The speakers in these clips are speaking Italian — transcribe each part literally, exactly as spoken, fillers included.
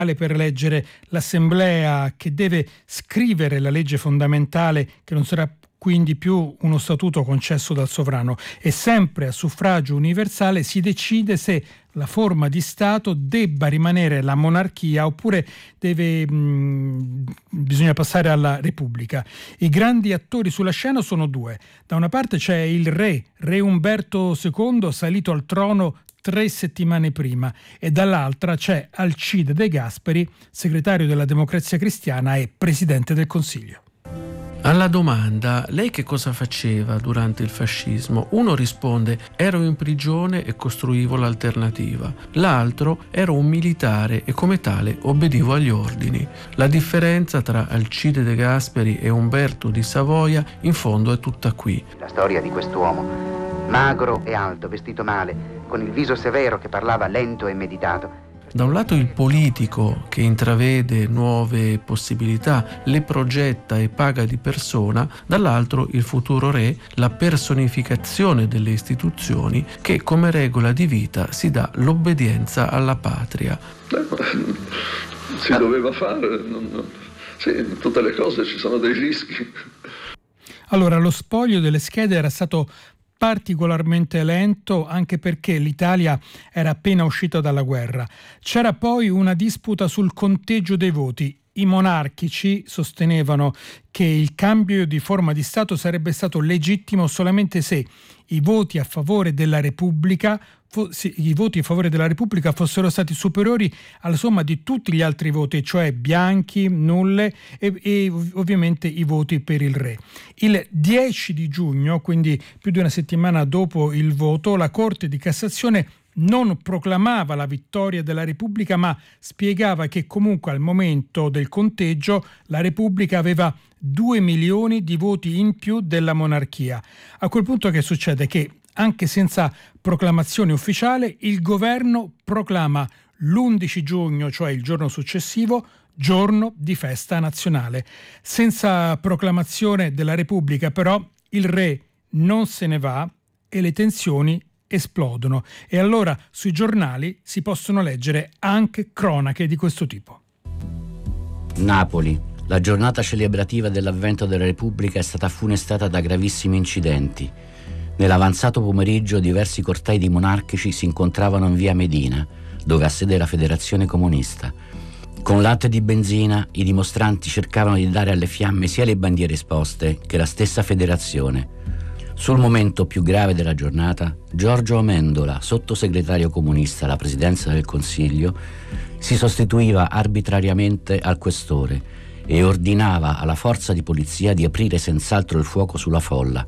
per eleggere l'Assemblea che deve scrivere la legge fondamentale, che non sarà quindi più uno statuto concesso dal sovrano, e sempre a suffragio universale si decide se la forma di Stato debba rimanere la monarchia oppure deve, mh, bisogna passare alla Repubblica. I grandi attori sulla scena sono due. Da una parte c'è il re, re Umberto secondo, salito al trono tre settimane prima, e dall'altra c'è Alcide De Gasperi, segretario della Democrazia Cristiana e presidente del Consiglio. Alla domanda "lei che cosa faceva durante il fascismo?", uno risponde "ero in prigione e costruivo l'alternativa", l'altro "ero un militare e come tale obbedivo agli ordini". La differenza tra Alcide De Gasperi e Umberto di Savoia in fondo è tutta qui. La storia di quest'uomo, magro e alto, vestito male, con il viso severo che parlava lento e meditato. Da un lato il politico che intravede nuove possibilità, le progetta e paga di persona, dall'altro il futuro re, la personificazione delle istituzioni che come regola di vita si dà l'obbedienza alla patria. Si doveva fare, non, non, sì, in tutte le cose ci sono dei rischi. Allora, lo spoglio delle schede era stato particolarmente lento anche perché l'Italia era appena uscita dalla guerra. C'era poi una disputa sul conteggio dei voti. I monarchici sostenevano che il cambio di forma di Stato sarebbe stato legittimo solamente se i voti a favore della Repubblica i voti a favore della Repubblica fossero stati superiori alla somma di tutti gli altri voti, cioè bianchi, nulle e, e ovviamente i voti per il re. Il dieci di giugno, quindi più di una settimana dopo il voto, la Corte di Cassazione non proclamava la vittoria della Repubblica, ma spiegava che comunque al momento del conteggio la Repubblica aveva due milioni di voti in più della monarchia. A quel punto che succede? Che anche senza proclamazione ufficiale, il governo proclama l'undici giugno, cioè il giorno successivo, giorno di festa nazionale. Senza proclamazione della Repubblica, però, il re non se ne va e le tensioni esplodono. E allora sui giornali si possono leggere anche cronache di questo tipo. Napoli. La giornata celebrativa dell'avvento della Repubblica è stata funestata da gravissimi incidenti. Nell'avanzato pomeriggio diversi cortei di monarchici si incontravano in via Medina, dove ha sede la Federazione Comunista. Con latte di benzina i dimostranti cercavano di dare alle fiamme sia le bandiere esposte che la stessa federazione. Sul momento più grave della giornata, Giorgio Amendola, sottosegretario comunista alla Presidenza del Consiglio, si sostituiva arbitrariamente al questore e ordinava alla forza di polizia di aprire senz'altro il fuoco sulla folla.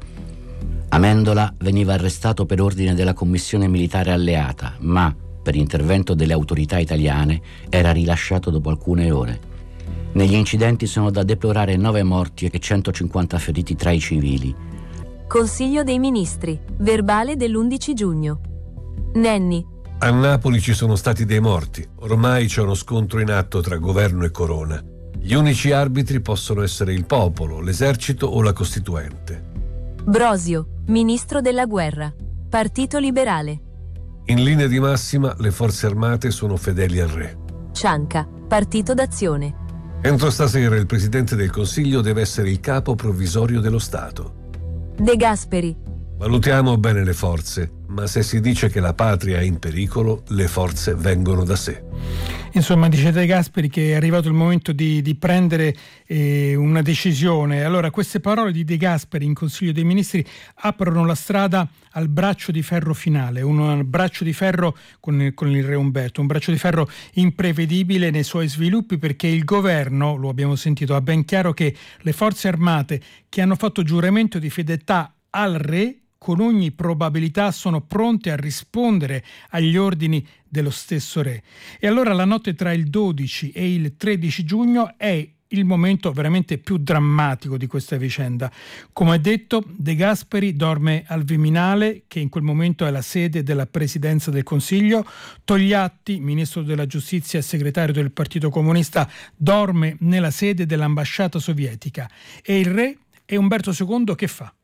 Amendola veniva arrestato per ordine della commissione militare alleata, ma, per intervento delle autorità italiane, era rilasciato dopo alcune ore. Negli incidenti sono da deplorare nove morti e centocinquanta feriti tra i civili. Consiglio dei Ministri, verbale dell'undici giugno. Nenni. A Napoli ci sono stati dei morti. Ormai c'è uno scontro in atto tra governo e corona. Gli unici arbitri possono essere il popolo, l'esercito o la Costituente. Brosio, ministro della guerra, Partito Liberale. In linea di massima le forze armate sono fedeli al re. Cianca, Partito d'Azione. Entro stasera il Presidente del Consiglio deve essere il capo provvisorio dello Stato. De Gasperi. Valutiamo bene le forze, ma se si dice che la patria è in pericolo, le forze vengono da sé. Insomma, dice De Gasperi che è arrivato il momento di, di prendere eh, una decisione. Allora, queste parole di De Gasperi in Consiglio dei Ministri aprono la strada al braccio di ferro finale, un braccio di ferro con, con il re Umberto, un braccio di ferro imprevedibile nei suoi sviluppi, perché il governo, lo abbiamo sentito, ha ben chiaro che le forze armate che hanno fatto giuramento di fedeltà al re con ogni probabilità sono pronte a rispondere agli ordini dello stesso re. E allora la notte tra il dodici e il tredici giugno è il momento veramente più drammatico di questa vicenda. Come detto, De Gasperi dorme al Viminale, che in quel momento è la sede della Presidenza del Consiglio. Togliatti, ministro della Giustizia e segretario del Partito Comunista, dorme nella sede dell'ambasciata sovietica. E il re, e Umberto secondo, che fa?